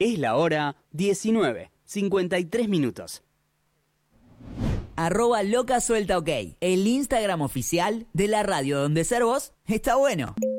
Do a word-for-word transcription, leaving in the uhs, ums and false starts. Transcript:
Es la hora diecinueve, cincuenta y tres minutos. Arroba loca suelta ok, el Instagram oficial de la radio donde ser vos está bueno.